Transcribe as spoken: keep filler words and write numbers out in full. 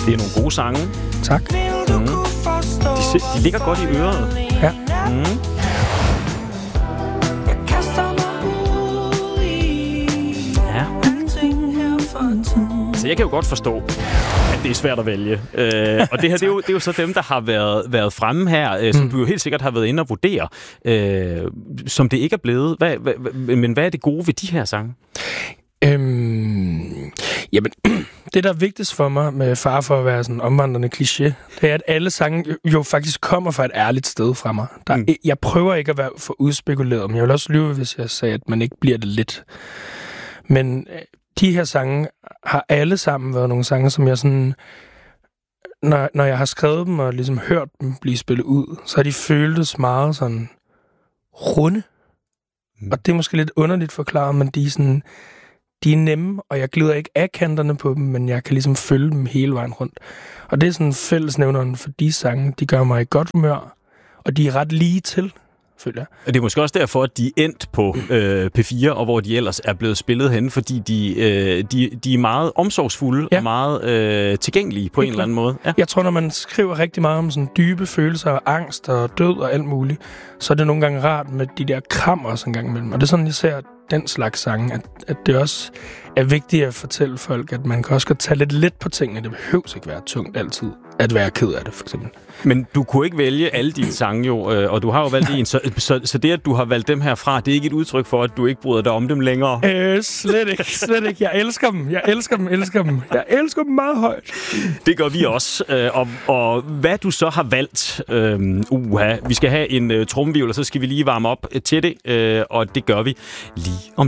Det er nogle gode sange. Tak. Mm. De, de ligger godt i øret. Ja. Mm. Ja. Så jeg kan jo godt forstå, at det er svært at vælge. Øh, og det her, det er, jo, det er jo så dem, der har været, været fremme her, øh, som mm. du jo helt sikkert har været inde og vurdere, øh, som det ikke er blevet. Hvad, hvad, men hvad er det gode ved de her sange? Øhm, jamen, det, der er vigtigst for mig med far for at være sådan en omvandrende kliché, det er, at alle sange jo faktisk kommer fra et ærligt sted fra mig. Der, mm. Jeg prøver ikke at være for udspekuleret, men jeg vil også lyve, hvis jeg sagde, at man ikke bliver det lidt. Men de her sange har alle sammen været nogle sange, som jeg sådan... Når, når jeg har skrevet dem og ligesom hørt dem blive spillet ud, så har de føltes meget sådan runde. Mm. Og det er måske lidt underligt forklaret, men de er sådan... De er nemme, og jeg glider ikke af kanterne på dem, men jeg kan ligesom følge dem hele vejen rundt. Og det er sådan fællesnævneren for de sange. De gør mig i godt humør, og de er ret lige til, føler jeg. Og det er måske også derfor, at de er endt på øh, P fire, og hvor de ellers er blevet spillet hen, fordi de, øh, de, de er meget omsorgsfulde ja. og meget øh, tilgængelige på en eller anden måde. Ja. Jeg tror, når man skriver rigtig meget om sådan dybe følelser og angst og død og alt muligt, så er det nogle gange rart med de der krammer også en gang imellem. Og det er sådan, jeg ser den slags sange, at, at det også er vigtigt at fortælle folk, at man kan også godt tage lidt let på tingene. Det behøver ikke være tungt altid at være ked af det, for eksempel. Men du kunne ikke vælge alle dine sange jo, og du har jo valgt en, så, så, så det, at du har valgt dem herfra, det er ikke et udtryk for, at du ikke bryder dig om dem længere? Øh, slet ikke, slet ikke. Jeg elsker dem, jeg elsker dem, elsker dem. Jeg elsker dem meget højt. Det gør vi også. Og, og hvad du så har valgt, øh, uha, vi skal have en uh, trommevirvel, og så skal vi lige varme op til det, øh, og det gør vi lige om